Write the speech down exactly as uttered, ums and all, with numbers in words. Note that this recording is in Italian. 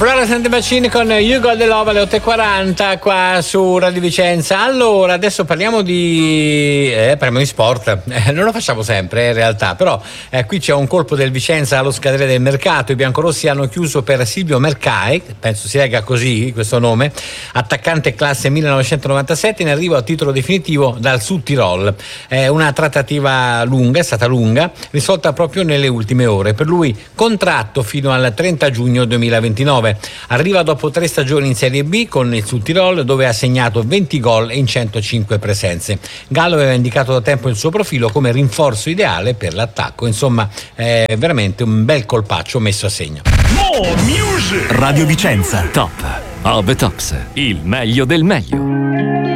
Florence and the Machine con You Got the Love alle otto e quaranta qua su Radio Vicenza. Allora, adesso parliamo di eh, parliamo di sport. Eh, non lo facciamo sempre in realtà, però eh, qui c'è un colpo del Vicenza allo scadere del mercato. I biancorossi hanno chiuso per Silvio Mercai, penso si legga così questo nome, attaccante classe millenovecentonovantasette, in arrivo a titolo definitivo dal Sud Tirol. È una trattativa lunga, è stata lunga, risolta proprio nelle ultime ore. Per lui contratto fino al trenta giugno duemilaventinove. Arriva dopo tre stagioni in Serie B con il Sud Tirol, dove ha segnato venti gol in centocinque presenze. Gallo aveva indicato da tempo il suo profilo come rinforzo ideale per l'attacco. Insomma, è veramente un bel colpaccio messo a segno. Radio Vicenza, Top of the Tops, il meglio del meglio.